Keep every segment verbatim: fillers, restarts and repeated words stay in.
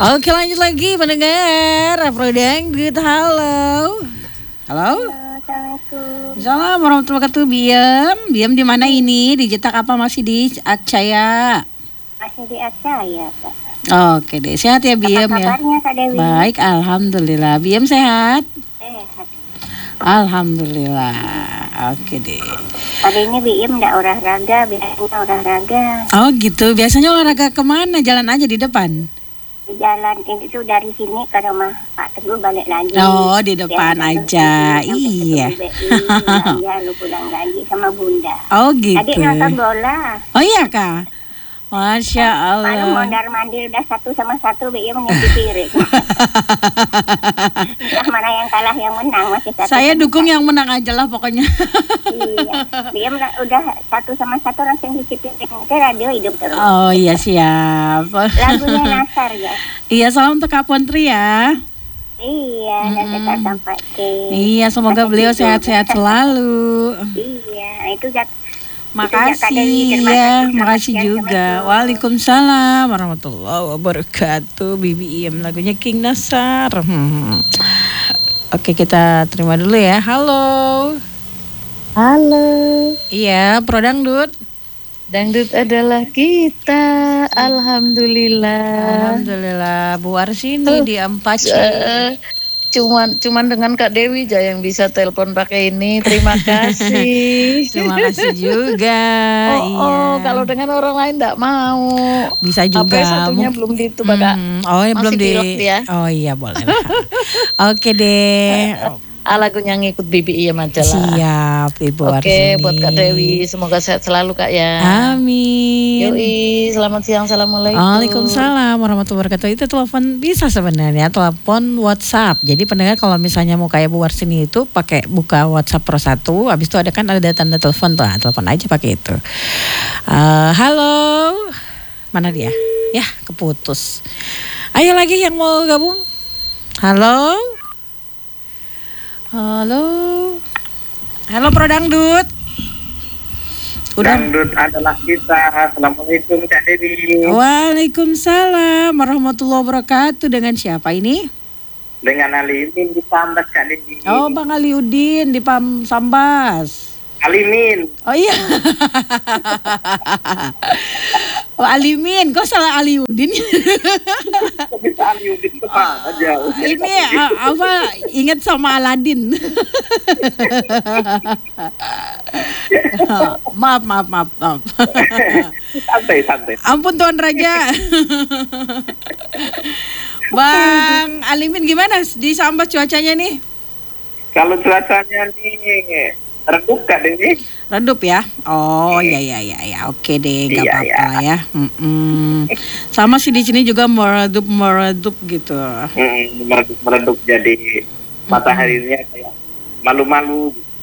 Oke, lanjut lagi pendengar Afro Dangdut. Halo. Halo. Assalamualaikum. Assalamualaikum warahmatullahi wabarakatuh. Biam, Biam di mana ini? Di Jetak apa masih di Acaya? Masih di Acaya, Pak. Oke deh, sehat ya Biam Apa ya. kabarnya, Kak Dewi? Baik, alhamdulillah. Biam sehat? Sehat. Alhamdulillah. Oke deh. Hari ini Biem enggak olahraga, biasanya olahraga. Oh gitu. Biasanya olahraga kemana? Jalan aja di depan. Di jalan ini tuh dari sini ke rumah Pak Teguh balik lagi. Oh, di depan Biasa aja. sampai Iya. ketemu B I, belanja, lu pulang lagi sama Bunda. Oh gitu. Adik nonton bola. Oh iya Kak. Masya Malu Allah. mondar mandir udah satu sama satu, Biem menyepi piring. Entah mana yang kalah yang menang masih satu. Saya sama dukung satu. yang menang aja lah pokoknya. Iya, Biem udah satu sama satu langsung dicipin itu radio hidup terus. Oh iya siap. Lagunya Nasar ya. Iya, salam untuk Kak Pontri ya. Iya, nanti kita sampai ke. Iya, semoga Sampai beliau situ. sehat-sehat selalu. Iya, itu Kak. Makasih ya, makasih juga. Waalaikumsalam warahmatullahi wabarakatuh. Bibi Iem lagunya King Nasar. Hmm. Oke, kita terima dulu ya. Halo. Halo, Iya, Pro Dangdut. dangdut adalah kita, alhamdulillah. Alhamdulillah, Bu Arsini Oh, di Ampaci. Eh, cuman cuman dengan Kak Dewi aja yang bisa telepon pakai ini. Terima kasih. Terima kasih juga. Oh, Iya. oh, kalau dengan orang lain enggak mau. Bisa H P juga. satunya Mung- belum di itu, Kak. Hmm, oh, ya, Masih belum di. pilot dia. Oh iya, boleh lah. Oke deh. Ah, lagunya ngikut B B I ya aja lah. Siap, Ibu Oke, Arsini. buat Kak Dewi, semoga sehat selalu Kak ya. Amin. Yoi, selamat siang, assalamualaikum. Waalaikumsalam warahmatullahi wabarakatuh. Itu telepon bisa sebenarnya, telepon WhatsApp. Jadi pendengar kalau misalnya mau kayak Bu Warsini itu pakai buka WhatsApp Pro satu, habis itu ada kan ada tanda telepon tuh, nah, telepon aja pakai itu. Eh, halo, mana dia? Ya keputus. Ayo lagi yang mau gabung. Halo, halo, halo Pro Dangdut. Udah. Dangdut adalah kita. Assalamualaikum Kak Dewi. Waalaikumsalam warahmatullahi wabarakatuh. Dengan siapa ini? Dengan Alimin di Sambas Kak Dewi. Oh, Bang Aliudin di Pam Sambas. Alimin. Oh iya. Oh, Alimin, kok salah Aliudin? Kok bisa Aliudin ke mana jauh? Ini uh, apa ingat sama Aladin. maaf, maaf, maaf, maaf. Santai, santai. Ampun Tuan Raja. Bang Alimin gimana di Sambas cuacanya nih? Kalau cuacanya nih redup Kak Dewi. Redup ya? Oh ya ya ya ya, oke deh, gak Iya, apa-apa iya. lah ya. Mm-mm. Sama sih di sini juga meredup meredup gitu. Hmm, meredup meredup jadi mataharinya kayak malu-malu. Gitu.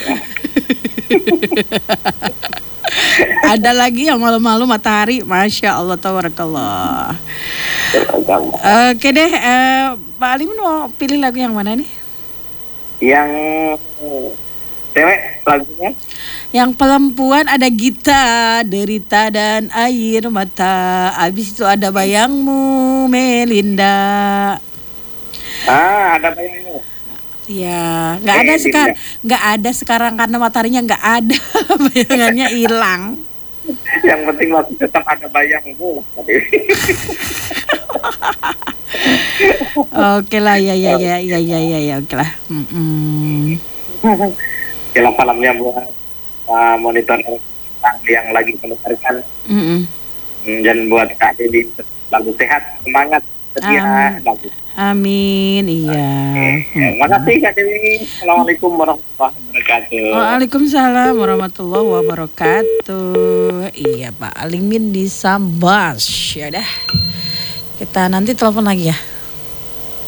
Ada lagi yang malu-malu matahari, masya Allah tabarakallah. Oke deh, eh, Pak Alimin mau pilih lagu yang mana nih? Yang cewek lagunya Yang perempuan ada Gita, derita dan air mata. Abis itu ada bayangmu, Melinda. ah ada bayangmu. Ya, nggak ada Eh, sekarang, Dinda. nggak ada sekarang karena mataharinya nggak ada, bayangannya hilang. Yang penting waktu tetap ada bayangmu Kak Dewi. Oke lah, ya ya ya ya ya ya ya, oke lah. Mm-mm. Kira salamnya buat uh, monitor yang lagi mendengarkan. Mm-mm. Hmm, dan buat Kak Dewi selalu sehat, semangat, setia. Amin. Bagus. Amin, iya. Oke. Terima kasih Kak Dewi. Assalamualaikum warahmatullahi wabarakatuh. Waalaikumsalam warahmatullahi wabarakatuh. Iya Pak Alimin di Sambas. Ya udah. Kita nanti telepon lagi ya.